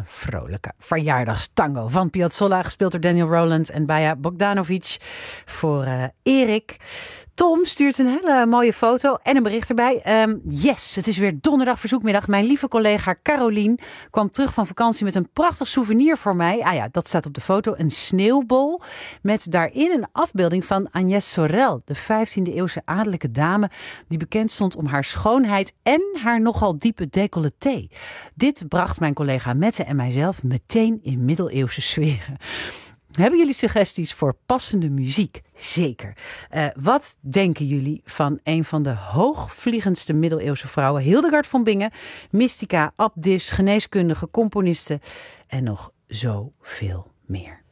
vrolijke verjaardagstango van Piazzolla, gespeeld door Daniel Rowland en Baja Bogdanovic voor Erik. Tom stuurt een hele mooie foto en een bericht erbij. Yes, het is weer donderdag verzoekmiddag. Mijn lieve collega Carolien kwam terug van vakantie met een prachtig souvenir voor mij. Ah ja, dat staat op de foto. Een sneeuwbol met daarin een afbeelding van Agnès Sorel, de 15e eeuwse adellijke dame die bekend stond om haar schoonheid en haar nogal diepe décolleté. Dit bracht mijn collega Mette en mijzelf meteen in middeleeuwse sferen. Hebben jullie suggesties voor passende muziek? Zeker. Wat denken jullie van een van de hoogvliegendste middeleeuwse vrouwen, Hildegard van Bingen, mystica, abdis, geneeskundige, componiste en nog zoveel meer?